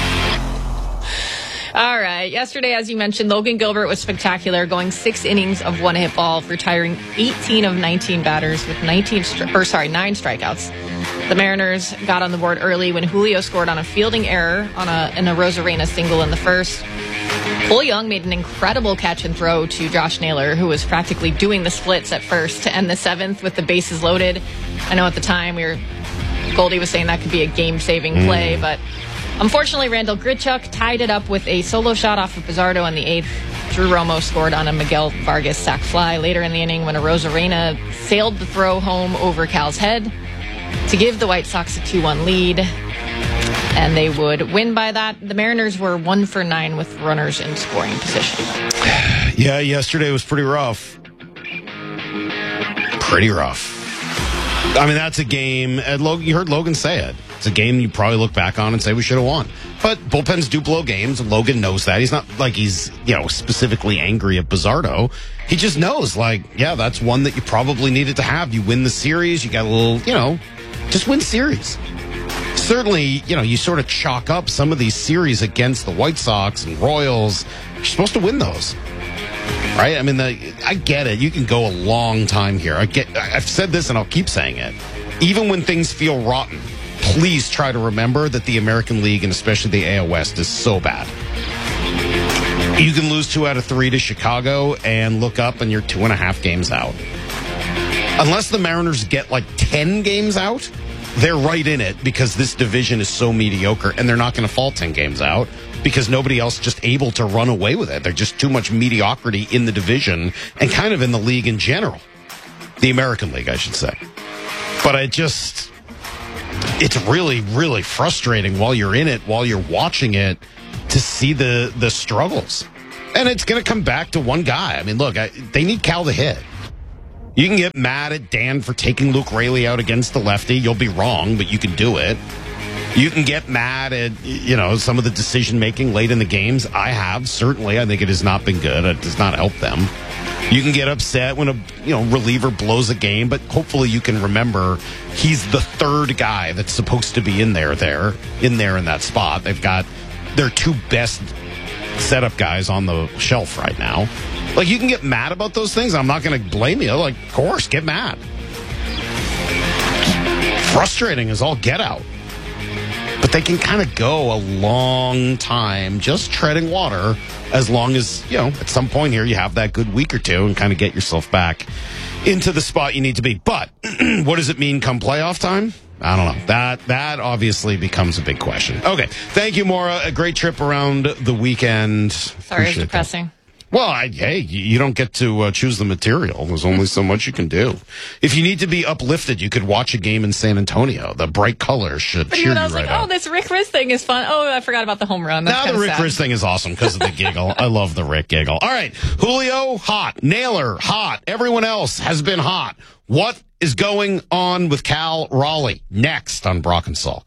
All right. Yesterday, as you mentioned, Logan Gilbert was spectacular, going six innings of one hit ball, retiring eighteen of nineteen batters with nineteen, stri- or sorry, nine strikeouts. The Mariners got on the board early when Julio scored on a fielding error on a in a Rosarena single in the first. Cole Young made an incredible catch and throw to Josh Naylor, who was practically doing the splits at first to end the seventh with the bases loaded. I know at the time we were Goldie was saying that could be a game-saving Mm. play, but unfortunately, Randall Grichuk tied it up with a solo shot off of Pizzardo in the eighth. Drew Romo scored on a Miguel Vargas sac fly later in the inning when a Rosarena sailed the throw home over Cal's head to give the White Sox a two one lead, and they would win by that. The Mariners were one for nine with runners in scoring position. Yeah, yesterday was pretty rough. Pretty rough. I mean, that's a game, and Logan, you heard Logan say it. It's a game you probably look back on and say we should have won. But bullpens do blow games, and Logan knows that. He's not like he's, you know, specifically angry at Pizzardo. He just knows, like, yeah, that's one that you probably needed to have. You win the series, you got a little, you know, just win series. Certainly, you know, you sort of chalk up some of these series against the White Sox and Royals. You're supposed to win those. Right? I mean, the, I get it. You can go a long time here. I get. I've said this and I'll keep saying it. Even when things feel rotten, please try to remember that the American League and especially the A L West is so bad. You can lose two out of three to Chicago and look up and you're two and a half games out. Unless the Mariners get like ten games out, they're right in it because this division is so mediocre and they're not going to fall ten games out because nobody else just able to run away with it. There's just too much mediocrity in the division and kind of in the league in general. The American League, I should say. But I just, it's really, really frustrating while you're in it, while you're watching it, to see the, the struggles. And it's going to come back to one guy. I mean, look, I, they need Cal to hit. You can get mad at Dan for taking Luke Raley out against the lefty. You'll be wrong, but you can do it. You can get mad at, you know, some of the decision-making late in the games. I have, certainly. I think it has not been good. It does not help them. You can get upset when a, you know, reliever blows a game, but hopefully you can remember he's the third guy that's supposed to be in there, there, in there in that spot. They've got their two best setup guys on the shelf right now. Like, you can get mad about those things. I'm not going to blame you. Like, of course, get mad. Frustrating as all get out. But they can kind of go a long time just treading water as long as, you know, at some point here you have that good week or two and kind of get yourself back into the spot you need to be. But what does it mean come playoff time? I don't know. That that obviously becomes a big question. Okay. Thank you, Maura. A great trip around the weekend. Sorry, it's depressing. That. Well, I, hey, you don't get to uh, choose the material. There's only so much you can do. If you need to be uplifted, you could watch a game in San Antonio. The bright colors should but cheer you I was right like, up. Oh, this Rick Riss thing is fun. Oh, I forgot about the home run. That's now the Rick sad. Riss thing is awesome because of the giggle. I love the Rick giggle. All right, Julio, hot. Naylor, hot. Everyone else has been hot. What is going on with Cal Raleigh? Next on Brock and Salk.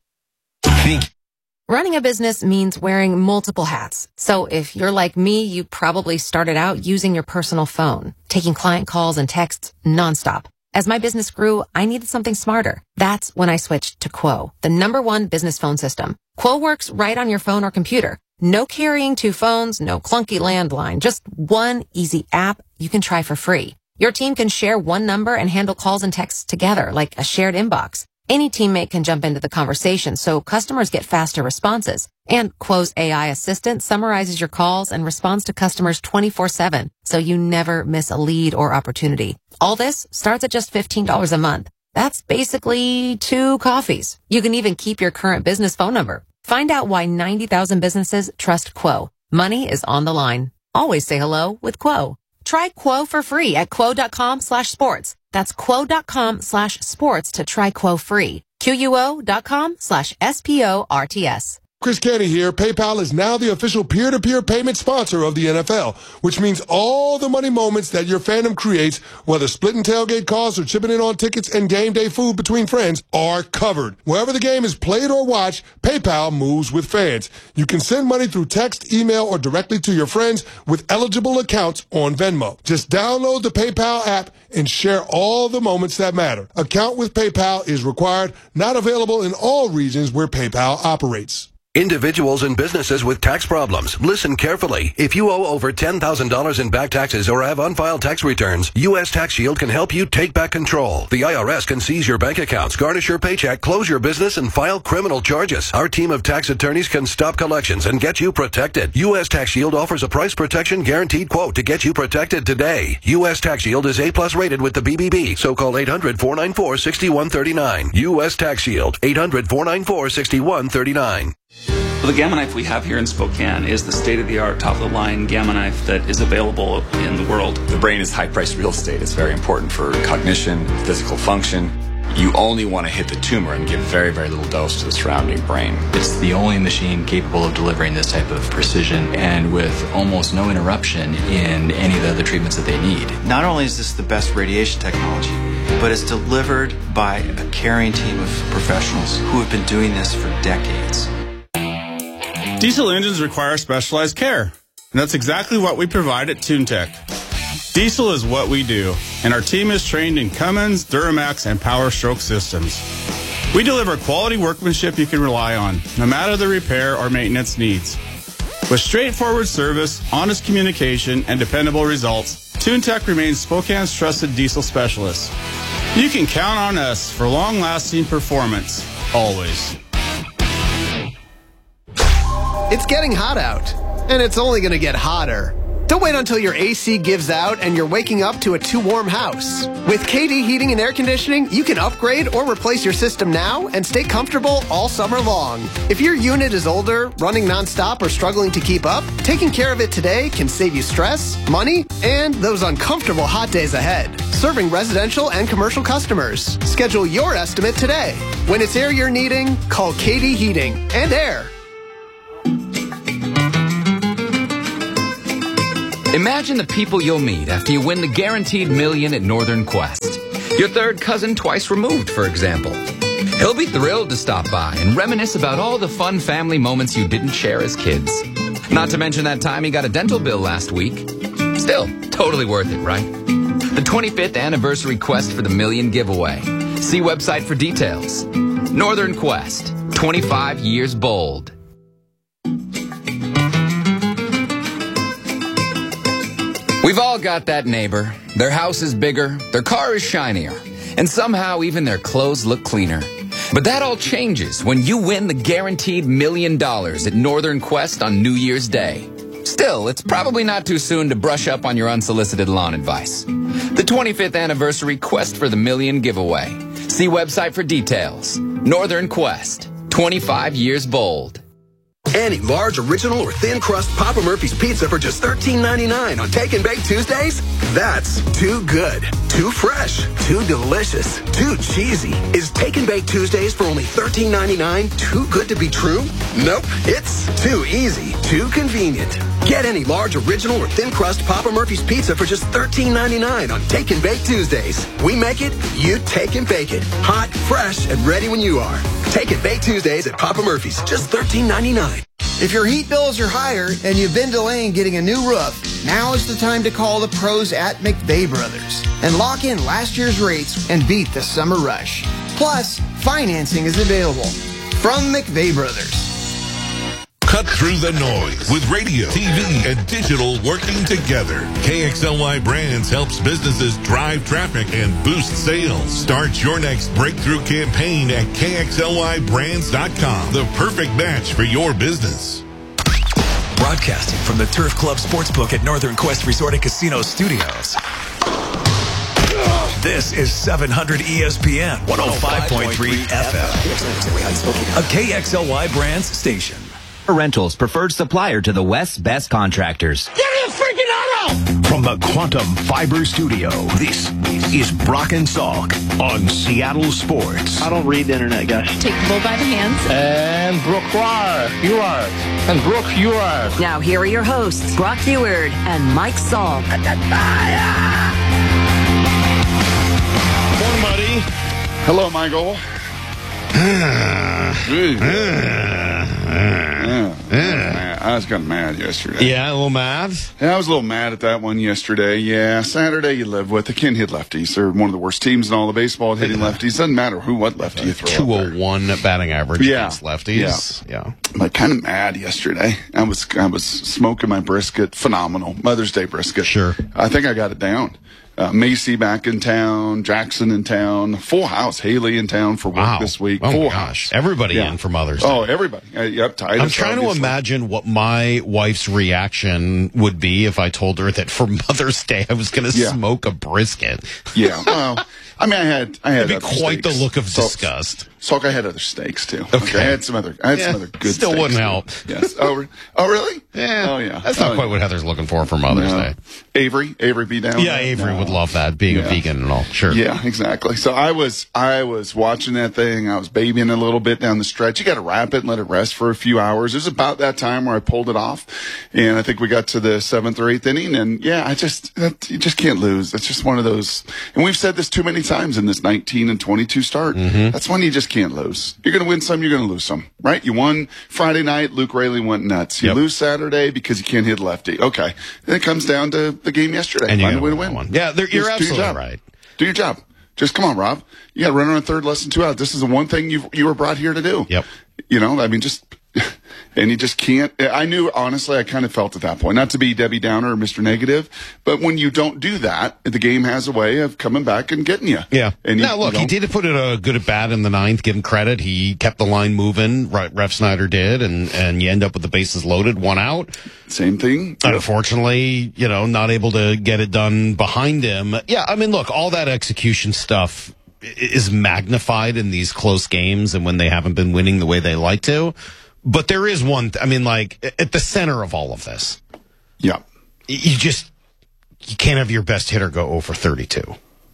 Running a business means wearing multiple hats. So if you're like me, you probably started out using your personal phone, taking client calls and texts nonstop. As my business grew, I needed something smarter. That's when I switched to Quo, the number one business phone system. Quo works right on your phone or computer. No carrying two phones, no clunky landline, just one easy app you can try for free. Your team can share one number and handle calls and texts together like a shared inbox. Any teammate can jump into the conversation, so customers get faster responses. And Quo's A I assistant summarizes your calls and responds to customers twenty-four seven, so you never miss a lead or opportunity. All this starts at just fifteen dollars a month. That's basically two coffees. You can even keep your current business phone number. Find out why ninety thousand businesses trust Quo. Money is on the line. Always say hello with Quo. Try Quo for free at quo.com slash sports. That's quo.com slash sports to try Quo free. Q-U-O.com slash S-P-O-R-T-S. Chris Canty here. PayPal is now the official peer-to-peer payment sponsor of the N F L, which means all the money moments that your fandom creates, whether splitting tailgate costs or chipping in on tickets and game day food between friends, are covered. Wherever the game is played or watched, PayPal moves with fans. You can send money through text, email, or directly to your friends with eligible accounts on Venmo. Just download the PayPal app and share all the moments that matter. Account with PayPal is required, not available in all regions where PayPal operates. Individuals and businesses with tax problems, listen carefully. If you owe over ten thousand dollars in back taxes or have unfiled tax returns, U S Tax Shield can help you take back control. The I R S can seize your bank accounts, garnish your paycheck, close your business, and file criminal charges. Our team of tax attorneys can stop collections and get you protected. U S Tax Shield offers a price protection guaranteed quote to get you protected today. U S Tax Shield is A plus rated with the B B B, so call eight hundred, four nine four, six one three nine. U S Tax Shield, eight hundred, four nine four, six one three nine. The Gamma Knife we have here in Spokane is the state-of-the-art, top-of-the-line Gamma Knife that is available in the world. The brain is high-priced real estate. It's very important for cognition, physical function. You only want to hit the tumor and give very, very little dose to the surrounding brain. It's the only machine capable of delivering this type of precision and with almost no interruption in any of the other treatments that they need. Not only is this the best radiation technology, but it's delivered by a caring team of professionals who have been doing this for decades. Diesel engines require specialized care, and that's exactly what we provide at TuneTech. Diesel is what we do, and our team is trained in Cummins, Duramax, and Power Stroke systems. We deliver quality workmanship you can rely on, no matter the repair or maintenance needs. With straightforward service, honest communication, and dependable results, TuneTech remains Spokane's trusted diesel specialist. You can count on us for long-lasting performance, always. It's getting hot out, and it's only going to get hotter. Don't wait until your A C gives out and you're waking up to a too warm house. With K D Heating and Air Conditioning, you can upgrade or replace your system now and stay comfortable all summer long. If your unit is older, running nonstop, or struggling to keep up, taking care of it today can save you stress, money, and those uncomfortable hot days ahead. Serving residential and commercial customers. Schedule your estimate today. When it's air you're needing, call K D Heating and Air. Imagine the people you'll meet after you win the guaranteed million at Northern Quest. Your third cousin twice removed, for example. He'll be thrilled to stop by and reminisce about all the fun family moments you didn't share as kids. Not to mention that time he got a dental bill last week. Still, totally worth it, right? The twenty-fifth anniversary Quest for the Million giveaway. See website for details. Northern Quest, twenty-five years bold. We've all got that neighbor. Their house is bigger, their car is shinier, and somehow even their clothes look cleaner. But that all changes when you win the guaranteed million dollars at Northern Quest on New Year's Day. Still, it's probably not too soon to brush up on your unsolicited lawn advice. The twenty-fifth anniversary Quest for the Million giveaway. See website for details. Northern Quest, twenty-five years bold. Any large, original, or thin crust Papa Murphy's pizza for just thirteen ninety-nine on Take and Bake Tuesdays? That's too good, too fresh, too delicious, too cheesy. Is Take and Bake Tuesdays for only thirteen ninety-nine too good to be true? Nope, it's too easy, too convenient. Get any large, original, or thin crust Papa Murphy's pizza for just thirteen ninety-nine on Take and Bake Tuesdays. We make it, you take and bake it. Hot, fresh, and ready when you are. Take and Bake Tuesdays at Papa Murphy's, just thirteen ninety-nine. If your heat bills are higher and you've been delaying getting a new roof, now is the time to call the pros at McVeigh Brothers and lock in last year's rates and beat the summer rush. Plus, financing is available from McVeigh Brothers. Cut through the noise with radio, T V, and digital working together. K X L Y Brands helps businesses drive traffic and boost sales. Start your next breakthrough campaign at K X L Y brands dot com. The perfect match for your business. Broadcasting from the Turf Club Sportsbook at Northern Quest Resort and Casino Studios. This is seven hundred E S P N one oh five point three F M, a K X L Y Brands station. Rentals, preferred supplier to the West's best contractors. Give me a freaking auto! From the Quantum Fiber Studio, this is Brock and Salk on Seattle Sports. I don't read the internet, guys. Take the bull by the hands. And Brooke, you are. You are. And Brooke, you are. Now here are your hosts, Brock Heward and Mike Salk. Morning, buddy. Hello, Michael. Yeah. Yeah. I was kind of mad yesterday. Yeah, a little mad? Yeah, I was a little mad at that one yesterday. Yeah, Saturday you live with. They can't hit lefties. They're one of the worst teams in all the baseball at hitting lefties. Doesn't matter who, what lefty you throw. two oh one batting average yeah. against lefties. Yeah. yeah. I'm like kind of mad yesterday. I was I was smoking my brisket. Phenomenal. Mother's Day brisket. Sure. I think I got it down. Uh, Macy back in town, Jackson in town, full house, Haley in town for work wow. this week. Oh full my gosh. house. Everybody yeah. in for Mother's Day. Oh, everybody. Uh, yep, Titus, I'm trying obviously. to imagine what my wife's reaction would be if I told her that for Mother's Day I was going to Yeah. smoke a brisket. Yeah, well, I mean, I had, I had It'd be other quite steaks. the look of So- disgust. So I had other steaks too. Okay. I had some other, I had Yeah, some other good still steaks, wouldn't too. help. Yes. Oh, re- oh, really? Yeah. Oh, yeah. That's not oh, quite yeah. what Heather's looking for for Mother's No. Day. Avery, Avery be down. Yeah, there? Avery No. would love that, being a Yeah. vegan and all. Sure. Yeah, exactly. So I was, I was watching that thing. I was babying a little bit down the stretch. You got to wrap it and let it rest for a few hours. It was about that time where I pulled it off, and I think we got to the seventh or eighth inning. And yeah, I just, that, you just can't lose. It's just one of those. And we've said this too many times in this nineteen and twenty-two start. Mm-hmm. That's when you just can't lose. You're going to win some. You're going to lose some. Right? You won Friday night. Luke Raley went nuts. You Yep. lose Saturday because you can't hit lefty. Okay. Then it comes down to the game yesterday. And you Find a gotta way to win win. that one. Yeah, they're- you're Just do your absolutely job. right. Do your job. Just come on, Rob. You got to run on third, less than two out. This is the one thing you you were brought here to do. Yep. You know, I mean, just And you just can't. I knew, honestly, I kind of felt at that point, not to be Debbie Downer or Mister Negative, but when you don't do that, the game has a way of coming back and getting you. Yeah. And you, now, look, you he did put it a good at bat in the ninth. Give him credit. He kept the line moving. Right, Ref Snyder did, and and you end up with the bases loaded, one out. Same thing. Unfortunately, you know, not able to get it done behind him. Yeah, I mean, look, all that execution stuff is magnified in these close games and when they haven't been winning the way they like to. But there is one, th- I mean, like, at the center of all of this. Yeah. You just, you can't have your best hitter go oh for thirty-two.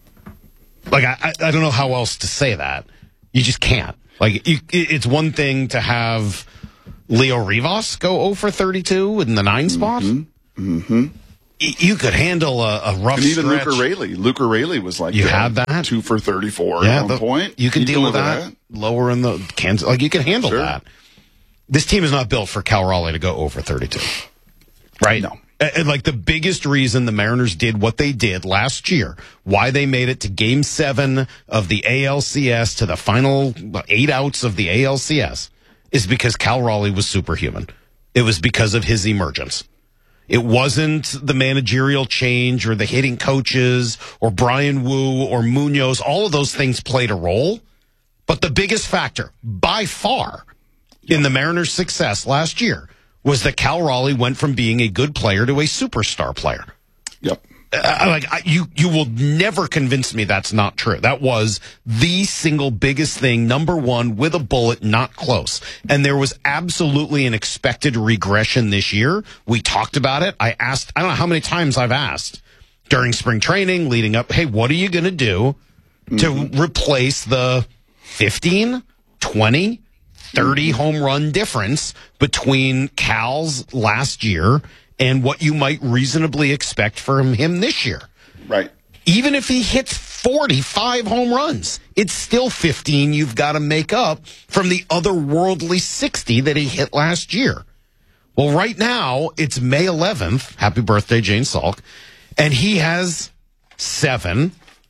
Like, I, I don't know how else to say that. You just can't. Like, you, it's one thing to have Leo Rivas go oh for thirty-two in the nine spot. Mm-hmm. Mm-hmm. You could handle a, a rough and even stretch. Luke Rayleigh. Luke Rayleigh was like, you had that two for thirty-four yeah, at one the, point. You can you deal can with that. that. Lower in the Kansas, like you can handle sure. that. This team is not built for Cal Raleigh to go oh for thirty-two. Right? No. And like the biggest reason the Mariners did what they did last year, why they made it to game seven of the A L C S, to the final eight outs of the A L C S, is because Cal Raleigh was superhuman. It was because of his emergence. It wasn't the managerial change or the hitting coaches or Brian Wu or Munoz. All of those things played a role. But the biggest factor, by far, in the Mariners' success last year was that Cal Raleigh went from being a good player to a superstar player. Yep. Uh, like I, you, you will never convince me that's not true. That was the single biggest thing, number one, with a bullet, not close. And there was absolutely an expected regression this year. We talked about it. I asked, I don't know how many times I've asked during spring training, leading up, hey, what are you going to do to mm-hmm. replace the fifteen, twenty, thirty home run difference between Cal's last year and what you might reasonably expect from him this year? Right. Even if he hits forty-five home runs, it's still fifteen you've got to make up from the otherworldly sixty that he hit last year. Well, right now, it's May eleventh. Happy birthday, Jane Salk. And he has seven.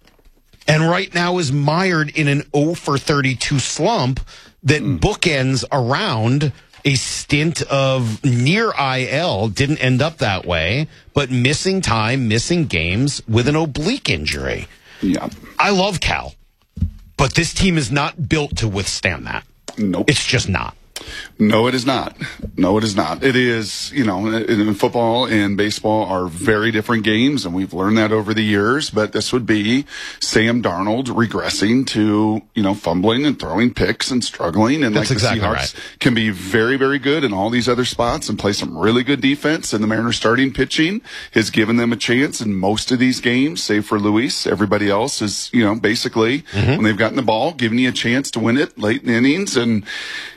And right now is mired in an oh for thirty-two slump that mm. bookends around a stint of near I L, didn't end up that way, but missing time, missing games with an oblique injury. Yeah. I love Cal, but this team is not built to withstand that. Nope. It's just not. No, it is not. No, it is not. It is, you know, in football and baseball are very different games, and we've learned that over the years, but this would be Sam Darnold regressing to, you know, fumbling and throwing picks and struggling. And That's like exactly the Seahawks right. can be very, very good in all these other spots and play some really good defense. And the Mariners starting pitching has given them a chance in most of these games, save for Luis. Everybody else is, you know, basically mm-hmm. when they've gotten the ball, giving you a chance to win it late in innings. And,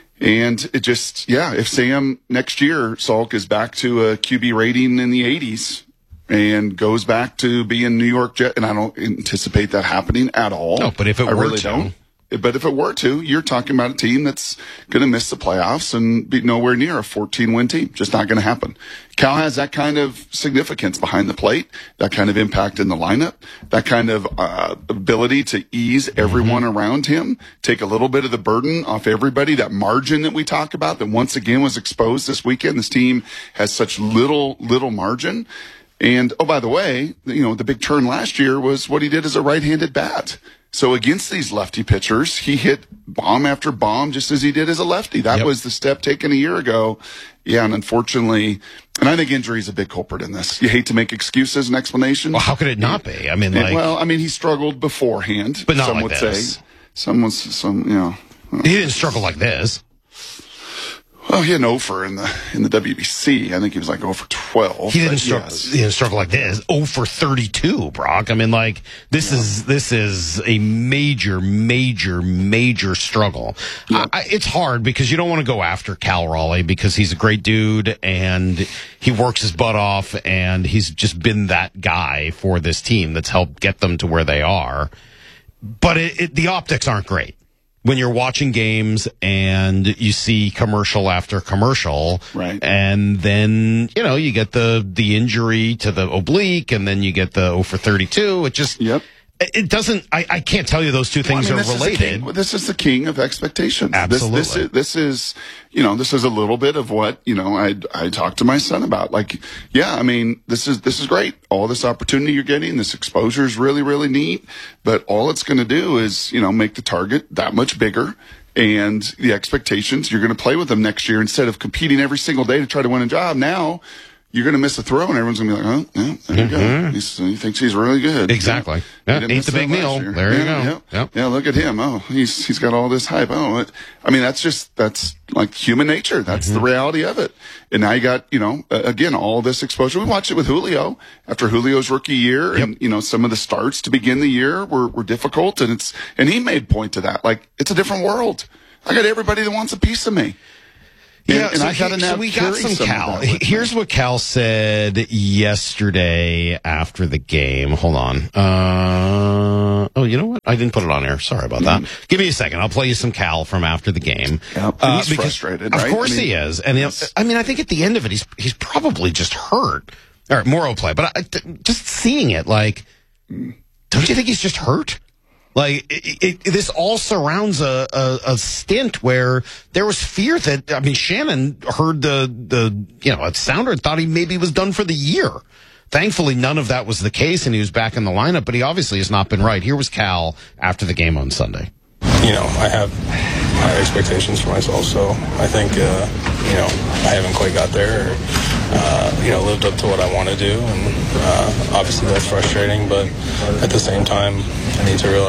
And it just, yeah, if Sam next year, Salk, is back to a Q B rating in the eighties and goes back to being New York Jet, and I don't anticipate that happening at all. No, but if it I were really to. don't. But if it were to, you're talking about a team that's going to miss the playoffs and be nowhere near a fourteen-win team. Just not going to happen. Cal has that kind of significance behind the plate, that kind of impact in the lineup, that kind of uh, ability to ease everyone mm-hmm. around him, take a little bit of the burden off everybody, that margin that we talk about that once again was exposed this weekend. This team has such little, little margin. And, oh, by the way, you know, the big turn last year was what he did as a right-handed bat. So against these lefty pitchers, he hit bomb after bomb just as he did as a lefty. That yep. was the step taken a year ago. Yeah, and unfortunately, and I think injury is a big culprit in this. You hate to make excuses and explanations. Well, how could it not be? I mean, like, well, I mean, he struggled beforehand, but not some like would this. say. Some was some, you know. He didn't struggle like this. Well, he had an oh for in the in the W B C. I think he was like oh for twelve. He didn't struggle. Yes. He didn't struggle like this. oh for thirty-two, Brock. I mean, like this yeah. is this is a major, major, major struggle. Yeah. I, it's hard because you don't want to go after Cal Raleigh because he's a great dude and he works his butt off and he's just been that guy for this team that's helped get them to where they are. But it, it, the optics aren't great. When you're watching games and you see commercial after commercial, right? And then, you know, you get the, the injury to the oblique and then you get the oh for thirty-two. It just, yep. it doesn't. I, I can't tell you those two things well, I mean, are this related. Is king, this is the king of expectations. Absolutely. This, this, is, this is, you know, this is a little bit of what you know. I I talked to my son about. Like, yeah, I mean, this is this is great. All this opportunity you're getting, this exposure is really really neat. But all it's going to do is, you know, make the target that much bigger. And the expectations, you're going to play with them next year instead of competing every single day to try to win a job. Now, you're going to miss a throw, and everyone's going to be like, oh, yeah, there you mm-hmm. go. He's, he thinks he's really good. Exactly. Yeah, ate the big meal. There yeah, you go. Yeah. Yep. yeah, look at him. Oh, he's he's got all this hype. Oh, it, I mean, that's just, that's like human nature. That's mm-hmm. the reality of it. And now you got, you know, uh, again, all this exposure. We watched it with Julio after Julio's rookie year. Yep. And, you know, some of the starts to begin the year were, were difficult. And it's, and he made point to that. Like, it's a different world. I got everybody that wants a piece of me. Yeah, and, and so, I gotta he, now so we got some Cal. Here's what Cal said yesterday after the game. Hold on. Uh, oh, you know what? I didn't put it on air. Sorry about that. Mm. Give me a second. I'll play you some Cal from after the game. Yep. Uh, he's because, frustrated, Of right? course I mean, he is. And yes. I mean, I think at the end of it, he's he's probably just hurt. All right, Morrow play. But I, just seeing it, like, don't you think he's just hurt? Like, it, it, this all surrounds a, a, a stint where there was fear that, I mean, Shannon heard the, the you know, it sounded, thought he maybe was done for the year. Thankfully, none of that was the case, and he was back in the lineup, but he obviously has not been right. Here was Cal after the game on Sunday. You know, I have high expectations for myself, so I think, uh, you know, I haven't quite got there or, uh, you know, lived up to what I want to do, and uh, obviously that's frustrating, but at the same time, I need to realize